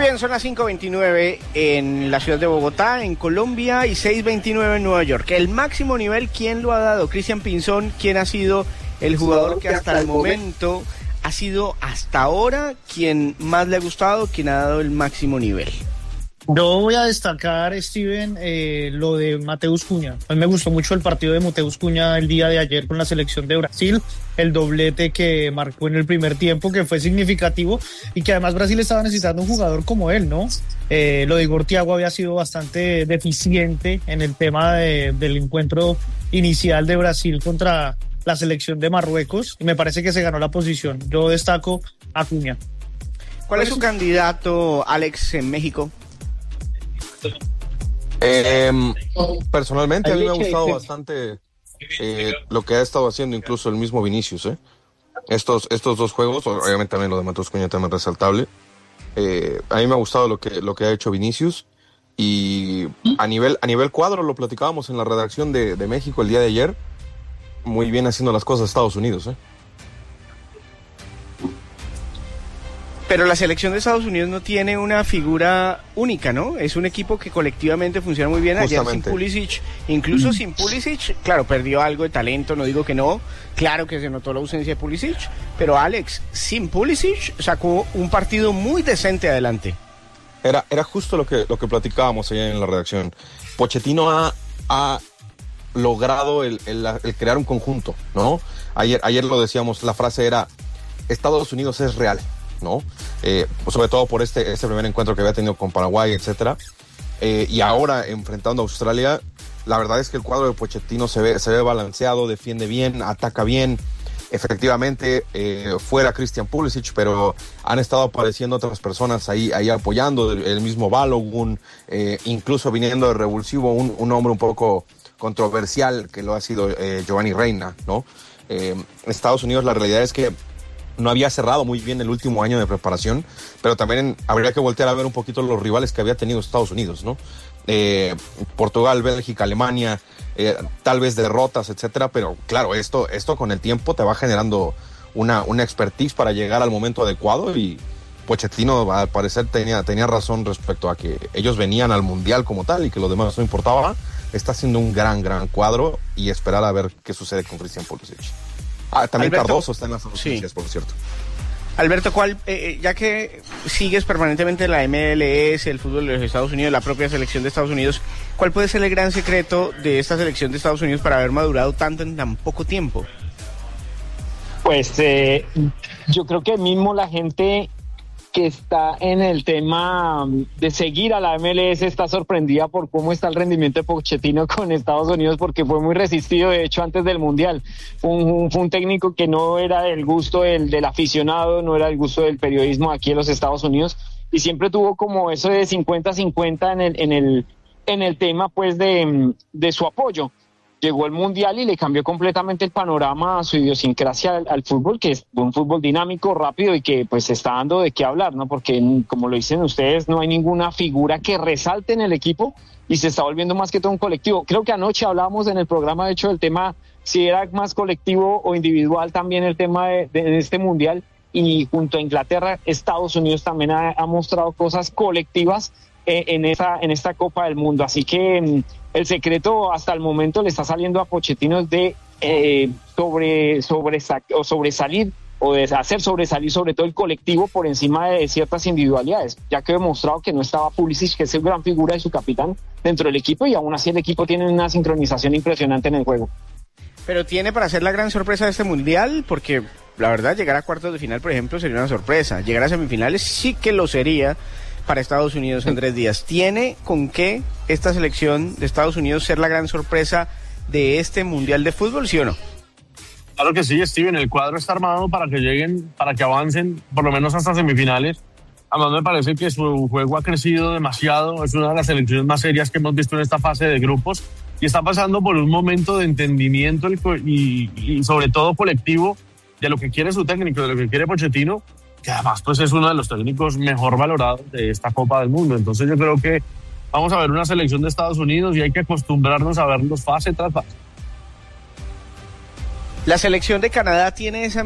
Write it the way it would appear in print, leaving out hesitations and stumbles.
bien, son las 5:29 en la ciudad de Bogotá, en Colombia, y 6:29 en Nueva York. El máximo nivel, ¿quién lo ha dado? Cristian Pinzón, ¿quién ha sido el jugador que hasta el momento ha sido hasta ahora quien más le ha gustado, quien ha dado el máximo nivel? Yo voy a destacar, Steven, lo de Mateus Cunha. A mí me gustó mucho el partido de Mateus Cunha el día de ayer con la selección de Brasil, el doblete que marcó en el primer tiempo, que fue significativo, y que además Brasil estaba necesitando un jugador como él, ¿no? Lo de Igor Thiago había sido bastante deficiente en el tema del encuentro inicial de Brasil contra la selección de Marruecos, y me parece que se ganó la posición. Yo destaco a Cunha. ¿Cuál es su candidato, Alex, en México? Personalmente a mí me ha gustado bastante lo que ha estado haciendo incluso el mismo Vinicius, estos dos juegos, obviamente también lo de Mateus Cunha también resaltable. A mí me ha gustado lo que ha hecho Vinicius, y a nivel cuadro lo platicábamos en la redacción de México el día de ayer, muy bien haciendo las cosas Estados Unidos. Pero la selección de Estados Unidos no tiene una figura única, ¿no? Es un equipo que colectivamente funciona muy bien. Ayer sin Pulisic, incluso sin Pulisic, claro, perdió algo de talento, no digo que no, claro que se notó la ausencia de Pulisic, pero Alex, sin Pulisic, sacó un partido muy decente adelante. Era justo lo que platicábamos allá en la redacción. Pochettino ha logrado el crear un conjunto, ¿no? Ayer lo decíamos, la frase era: Estados Unidos es real, ¿no? Sobre todo por este primer encuentro que había tenido con Paraguay, etcétera. Y ahora, enfrentando a Australia, la verdad es que el cuadro de Pochettino se ve balanceado, defiende bien, ataca bien. Efectivamente, fuera Christian Pulisic, pero han estado apareciendo otras personas ahí apoyando, el mismo Balogun, incluso viniendo de revulsivo un hombre un poco controversial que lo ha sido Giovanni Reina, ¿no? Estados Unidos, la realidad es que no había cerrado muy bien el último año de preparación, pero también habría que voltear a ver un poquito los rivales que había tenido Estados Unidos, ¿no? Portugal, Bélgica, Alemania, tal vez derrotas, etcétera, pero claro, esto con el tiempo te va generando una expertise para llegar al momento adecuado, y Pochettino al parecer tenía razón respecto a que ellos venían al Mundial como tal y que lo demás no importaba. Está haciendo un gran cuadro, y esperar a ver qué sucede con Christian Pulisic. También Alberto, Cardoso está en las noticias, sí, por cierto. Alberto, ya que sigues permanentemente la MLS, el fútbol de los Estados Unidos, la propia selección de Estados Unidos, ¿cuál puede ser el gran secreto de esta selección de Estados Unidos para haber madurado tanto en tan poco tiempo? Pues yo creo que mismo la gente que está en el tema de seguir a la MLS está sorprendida por cómo está el rendimiento de Pochettino con Estados Unidos, porque fue muy resistido, de hecho, antes del Mundial. Fue un técnico que no era del gusto del aficionado, no era del gusto del periodismo aquí en los Estados Unidos, y siempre tuvo como eso de 50-50 en el tema, pues, de su apoyo. Llegó el Mundial y le cambió completamente el panorama a su idiosincrasia al fútbol, que es un fútbol dinámico, rápido, y que pues está dando de qué hablar, ¿no? Porque, como lo dicen ustedes, no hay ninguna figura que resalte en el equipo, y se está volviendo más que todo un colectivo. Creo que anoche hablábamos en el programa, de hecho, del tema si era más colectivo o individual también el tema de este Mundial, y junto a Inglaterra, Estados Unidos también ha mostrado cosas colectivas en esta Copa del Mundo. Así que el secreto hasta el momento le está saliendo a Pochettino de sobresalir, o de hacer sobresalir sobre todo el colectivo por encima de ciertas individualidades, ya que he demostrado que no estaba Pulisic, que es el gran figura de su capitán dentro del equipo, y aún así el equipo tiene una sincronización impresionante en el juego. Pero tiene para ser la gran sorpresa de este Mundial, porque la verdad, llegar a cuartos de final, por ejemplo, sería una sorpresa. Llegar a semifinales sí que lo sería para Estados Unidos en 3 días. ¿Tiene con qué esta selección de Estados Unidos ser la gran sorpresa de este Mundial de Fútbol, sí o no? Claro que sí, Steven. El cuadro está armado para que lleguen, para que avancen por lo menos hasta semifinales. Además, me parece que su juego ha crecido demasiado. Es una de las selecciones más serias que hemos visto en esta fase de grupos, y está pasando por un momento de entendimiento y sobre todo colectivo de lo que quiere su técnico, de lo que quiere Pochettino, que además pues es uno de los técnicos mejor valorados de esta Copa del Mundo. Entonces yo creo que vamos a ver una selección de Estados Unidos, y hay que acostumbrarnos a verlos fase tras fase. La selección de Canadá tiene esa